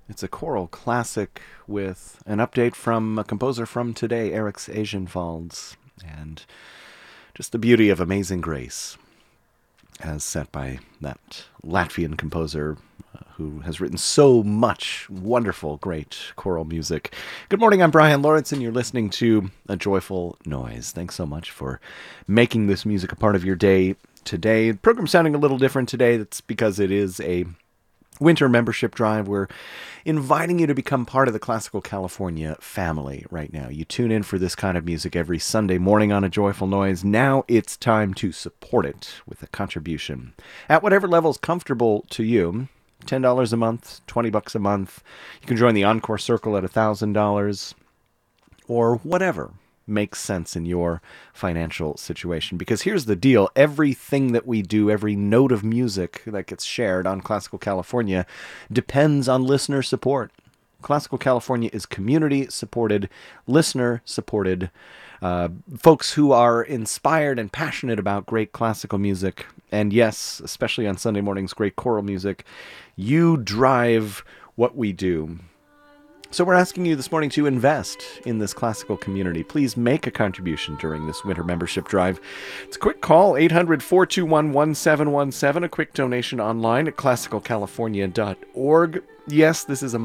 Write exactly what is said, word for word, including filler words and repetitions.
It's a choral classic with an update from a composer from today, Eriks Asienfalds, and just the beauty of Amazing Grace, as set by that Latvian composer uh, who has written so much wonderful, great choral music. Good morning, I'm Brian Lawrence, and you're listening to A Joyful Noise. Thanks so much for making this music a part of your day today. The program's sounding a little different today. That's because it is a winter membership drive. We're inviting you to become part of the Classical California family right now. You tune in for this kind of music every Sunday morning on A Joyful Noise. Now it's time to support it with a contribution at whatever level is comfortable to you. ten dollars a month, twenty bucks a month. You can join the Encore Circle at one thousand dollars or whatever makes sense in your financial situation. Because here's the deal. Everything that we do, every note of music that gets shared on Classical California depends on listener support. Classical California is community supported, listener supported, uh, folks who are inspired and passionate about great classical music. And yes, especially on Sunday mornings, great choral music. You drive what we do. So we're asking you this morning to invest in this classical community. Please make a contribution during this winter membership drive. It's a quick call, eight hundred, four two one, one seven one seven, a quick donation online at classical california dot org. Yes, this is a